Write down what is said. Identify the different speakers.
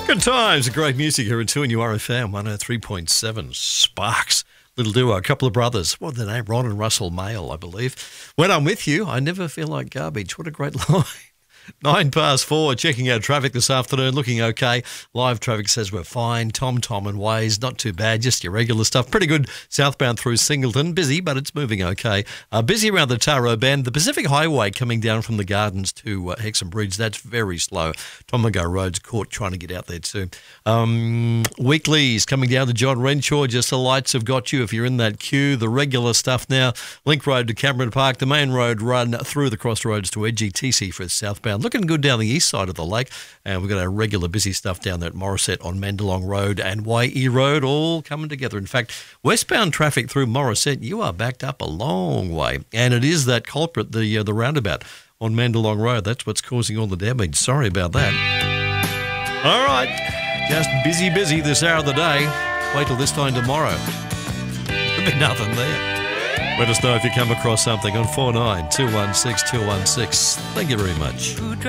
Speaker 1: Good times, great music here at 2NURFM 103.7. Sparks. Little duo, a couple of brothers. What are their name? Ron and Russell Mail, I believe. When I'm with you, I never feel like garbage. What a great line. 4:09, checking out traffic this afternoon, looking okay. Live traffic says we're fine. Tom and Waze, not too bad, just your regular stuff. Pretty good southbound through Singleton. Busy, but it's moving okay. Busy around the Taro Bend. The Pacific Highway coming down from the Gardens to Hexham Bridge, that's very slow. Tomago Road's caught trying to get out there too. Weeklies coming down to John Renshaw, just the lights have got you if you're in that queue. The regular stuff now, Link Road to Cameron Park, the main road run through the crossroads to EGTC for southbound. Looking good down the east side of the lake, and we've got our regular busy stuff down there at Morisset on Mandalong Road and YE Road, all coming together. In fact, westbound traffic through Morisset, you are backed up a long way, and it is that culprit, the roundabout on Mandalong Road. That's what's causing all the damage. Sorry about that. All right, just busy this hour of the day. Wait till this time tomorrow. There'll be nothing there. Let us know if you come across something on 49 216 216. Thank you very much.